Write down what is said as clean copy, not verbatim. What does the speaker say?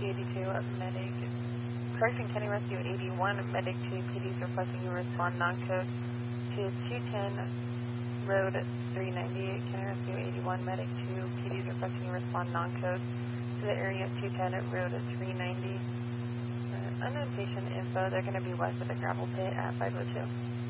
282, medic. Correction, County Rescue 81, medic 2, PD's requesting you respond non-code to 210 Road 390. County Rescue 81, medic 2, PD's requesting you respond non-code to the area 210 Road 390. Unknown patient info, they're going to be west of the gravel pit at 502.